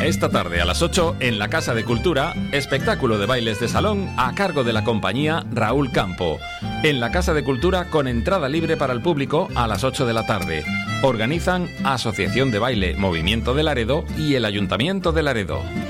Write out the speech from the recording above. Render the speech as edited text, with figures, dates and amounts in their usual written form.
Esta tarde a las 8 en la Casa de Cultura, espectáculo de bailes de salón a cargo de la compañía Raúl Campo. En la Casa de Cultura con entrada libre para el público a las 8 de la tarde. Organizan Asociación de Baile Movimiento de Laredo y el Ayuntamiento de Laredo.